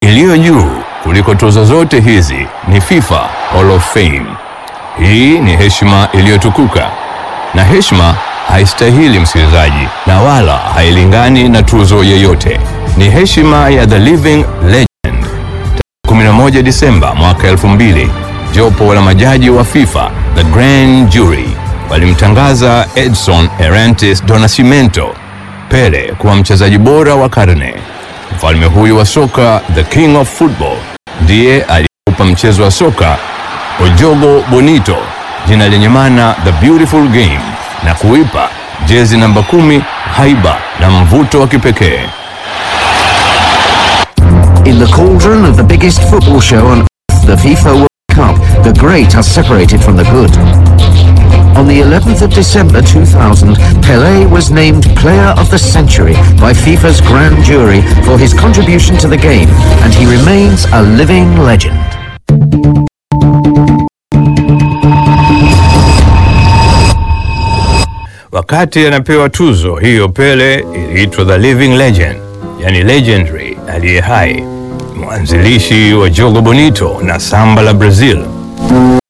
iliyo juu kuliko tuzo zote hizi ni FIFA Hall of Fame. Hii ni heshima iliyotukuka, na heshima haistahili msikilizaji, na wala hailingani na tuzo yeyote. Ni heshima ya The Living Legend. 11 Disemba mwaka 2000, jopo la majaji wa FIFA, the Grand Jury, walimtangaza Edson Arantes do Nascimento, Pele, kuwa mchezaji bora wa karne. Mfalme huyu wa soka, the King of Football, ndiye aliyeupa mchezo wa soka o Jogo Bonito jina lenye maana the beautiful game, na kuipa jezi namba 10 haiba na mvuto wa kipekee. In the cauldron of the biggest football show on earth, the FIFA World Cup, the great are separated from the good. On the 11th of December 2000, Pelé was named Player of the Century by FIFA's Grand Jury for his contribution to the game, and he remains a living legend. Wakati anapewa tuzo hiyo, Pele iliitwa the Living Legend, yani legendary, aliye hai, mwanzilishi wa Jogo Bonito na samba la Brazil.